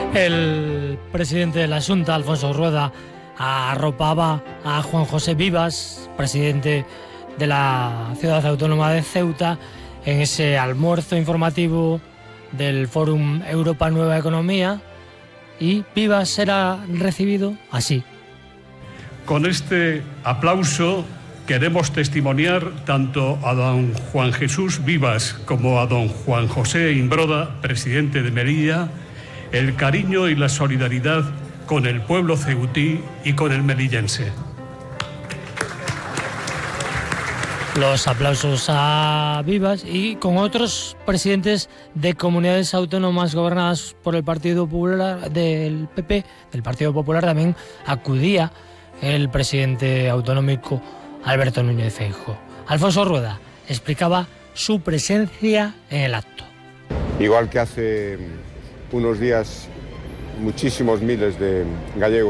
El presidente de la Xunta, Alfonso Rueda, arropaba a Juan José Vivas, presidente de la Ciudad Autónoma de Ceuta, en ese almuerzo informativo del Fórum Europa Nueva Economía, y Vivas era recibido así. Con este aplauso queremos testimoniar tanto a don Juan Jesús Vivas como a don Juan José Imbroda, presidente de Melilla, el cariño y la solidaridad con el pueblo ceutí y con el melillense. Los aplausos a Vivas y con otros presidentes de comunidades autónomas gobernadas por el Partido Popular del PP, del Partido Popular, también acudía el presidente autonómico Alberto Núñez Feijóo. Alfonso Rueda explicaba su presencia en el acto. Igual que hace unos días muchísimos miles de gallegos